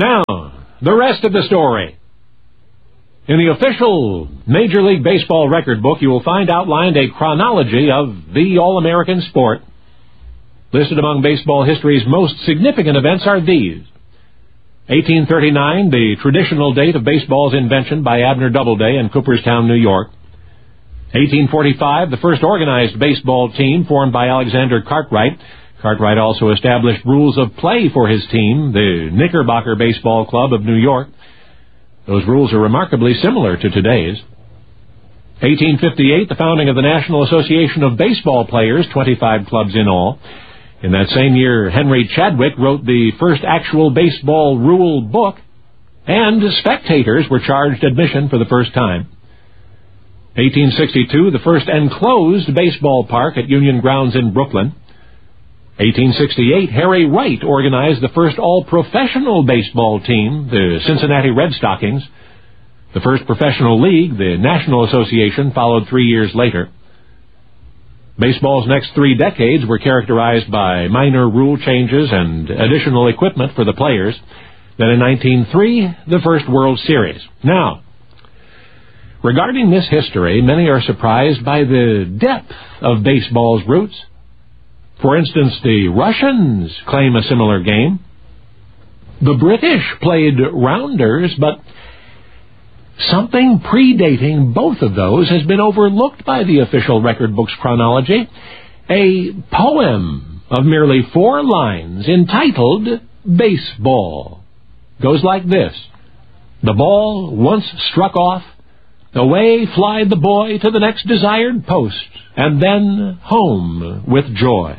Now, the rest of the story. In the official Major League Baseball record book, you will find outlined a chronology of the All-American sport. Listed among baseball history's most significant events are these. 1839, the traditional date of baseball's invention by Abner Doubleday in Cooperstown, New York. 1845, the first organized baseball team formed by Alexander Cartwright. Cartwright also established rules of play for his team, the Knickerbocker Baseball Club of New York. Those rules are remarkably similar to today's. 1858, the founding of the National Association of Baseball Players, 25 clubs in all. In that same year, Henry Chadwick wrote the first actual baseball rule book, and spectators were charged admission for the first time. 1862, the first enclosed baseball park at Union Grounds in Brooklyn. 1868, Harry Wright organized the first all-professional baseball team, the Cincinnati Red Stockings. The first professional league, the National Association, followed 3 years later. Baseball's next 3 decades were characterized by minor rule changes and additional equipment for the players. Then in 1903, the first World Series. Now, regarding this history, many are surprised by the depth of baseball's roots. For instance, the Russians claim a similar game. The British played rounders, but something predating both of those has been overlooked by the official record book's chronology. A poem of merely 4 lines entitled Baseball goes like this. The ball once struck off, away flied the boy to the next desired post, and then home with joy.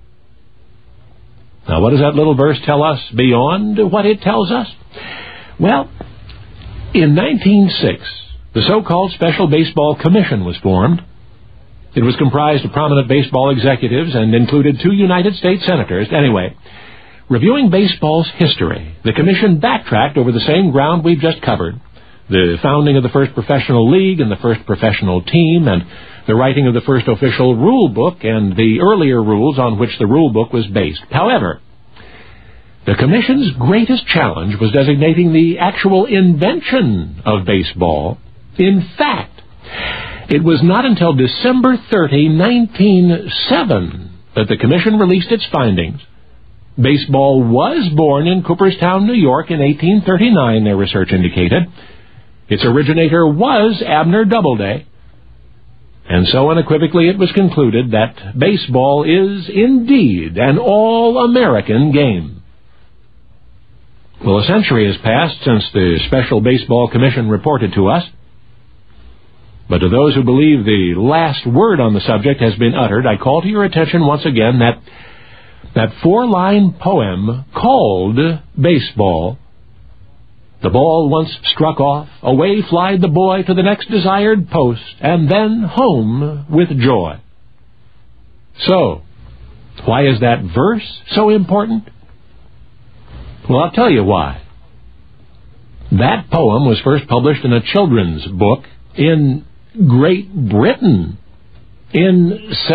Now, what does that little verse tell us beyond what it tells us? Well, in 1906, the so-called Special Baseball Commission was formed. It was comprised of prominent baseball executives and included 2 United States senators. Anyway, reviewing baseball's history, the commission backtracked over the same ground we've just covered. The founding of the first professional league and the first professional team, and the writing of the first official rule book and the earlier rules on which the rule book was based. However, the Commission's greatest challenge was designating the actual invention of baseball. In fact, it was not until December 30, 1907, that the Commission released its findings. Baseball was born in Cooperstown, New York in 1839, their research indicated. Its originator was Abner Doubleday. And so unequivocally it was concluded that baseball is indeed an all-American game. Well, a century has passed since the Special Baseball Commission reported to us. But to those who believe the last word on the subject has been uttered, I call to your attention once again that 4-line poem called Baseball. The ball once struck off, away flied the boy to the next desired post, and then home with joy. So, why is that verse so important? Well, I'll tell you why. That poem was first published in a children's book in Great Britain in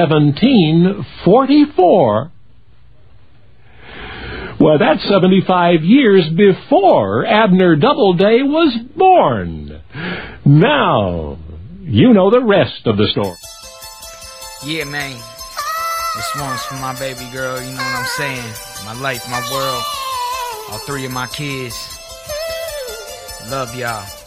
1744. Well, that's 75 years before Abner Doubleday was born. Now, you know the rest of the story. Yeah, man. This one's for my baby girl, you know what I'm saying? My life, my world, all 3 of my kids. Love y'all.